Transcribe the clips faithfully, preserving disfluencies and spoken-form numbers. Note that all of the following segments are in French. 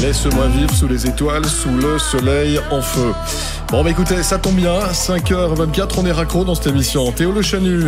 Laisse-moi vivre sous les étoiles, sous le soleil en feu. Bon, bah écoutez, ça tombe bien, cinq heures vingt-quatre, on est raccro dans cette émission. Théo Le Chanu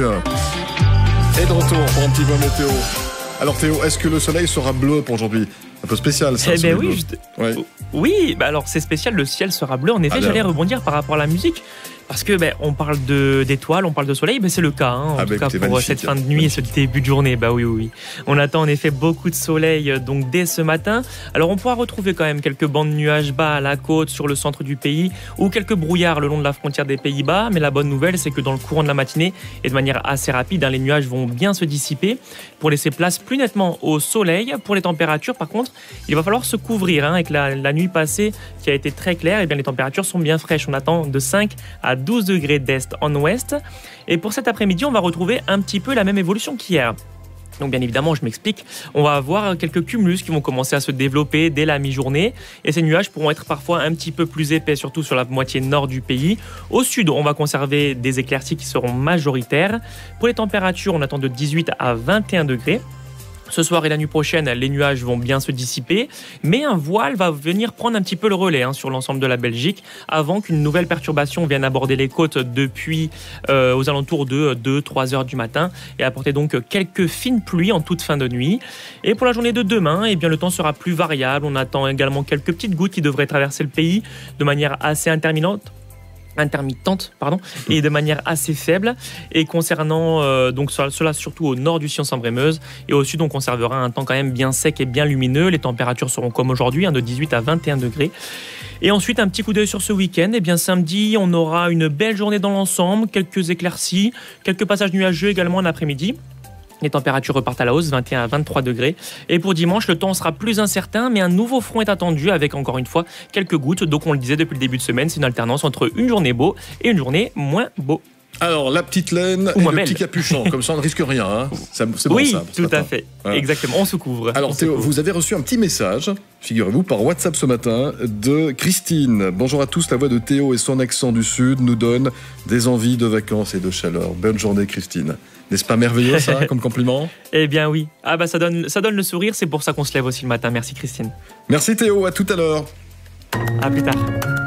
est de retour pour un petit point météo. Alors Théo, est-ce que le soleil sera bleu pour aujourd'hui ? Un peu spécial ça. Eh ben oui, je... ouais. oui bah alors c'est spécial, le ciel sera bleu. En effet, alors... j'allais rebondir par rapport à la musique. Parce que ben, on parle de, d'étoiles, on parle de soleil, ben, c'est le cas, hein, en ah tout bah, cas pour cette fin de nuit et ce début de journée. Bah oui, oui, oui. On attend en effet beaucoup de soleil donc dès ce matin. Alors on pourra retrouver quand même quelques bancs de nuages bas à la côte, sur le centre du pays, ou quelques brouillards le long de la frontière des Pays-Bas. Mais la bonne nouvelle, c'est que dans le courant de la matinée et de manière assez rapide, hein, les nuages vont bien se dissiper pour laisser place plus nettement au soleil. Pour les températures, par contre, il va falloir se couvrir. Hein, avec la, la nuit passée qui a été très claire, et bien les températures sont bien fraîches. On attend de cinq à douze degrés d'est en ouest. Et pour cet après-midi, on va retrouver un petit peu la même évolution qu'hier. Donc bien évidemment, je m'explique, on va avoir quelques cumulus qui vont commencer à se développer dès la mi-journée et ces nuages pourront être parfois un petit peu plus épais, surtout sur la moitié nord du pays. Au sud, on va conserver des éclaircies qui seront majoritaires. Pour les températures, on attend de dix-huit à vingt et un degrés. Ce soir et la nuit prochaine, les nuages vont bien se dissiper, mais un voile va venir prendre un petit peu le relais hein, sur l'ensemble de la Belgique avant qu'une nouvelle perturbation vienne aborder les côtes depuis euh, aux alentours de deux à trois heures du matin et apporter donc quelques fines pluies en toute fin de nuit. Et pour la journée de demain, eh bien, le temps sera plus variable. On attend également quelques petites gouttes qui devraient traverser le pays de manière assez intermittente. intermittente pardon, et de manière assez faible. Et concernant euh, donc cela surtout au nord du Sion-Sambre-et-Meuse et au sud, on conservera un temps quand même bien sec et bien lumineux. Les températures seront comme aujourd'hui, hein, de dix-huit à vingt et un degrés. Et ensuite, un petit coup d'œil sur ce week-end. Et bien samedi, on aura une belle journée dans l'ensemble, quelques éclaircies, quelques passages nuageux également en après-midi. Les températures repartent à la hausse, vingt et un à vingt-trois degrés. Et pour dimanche, le temps sera plus incertain, mais un nouveau front est attendu avec encore une fois quelques gouttes. Donc on le disait depuis le début de semaine, c'est une alternance entre une journée beau et une journée moins beau. Alors, la petite laine Ou et le belle. petit capuchon, comme ça on ne risque rien. Hein. C'est, c'est bon oui, ça. tout à fait. Hein. Exactement, on se couvre. Alors on Théo, couvre. vous avez reçu un petit message, figurez-vous, par WhatsApp ce matin, de Christine. Bonjour à tous, la voix de Théo et son accent du Sud nous donne des envies de vacances et de chaleur. Bonne journée Christine. N'est-ce pas merveilleux ça, comme compliment ? Eh bien oui. Ah bah ça donne, ça donne le sourire, c'est pour ça qu'on se lève aussi le matin. Merci Christine. Merci Théo, à tout à l'heure. À plus tard.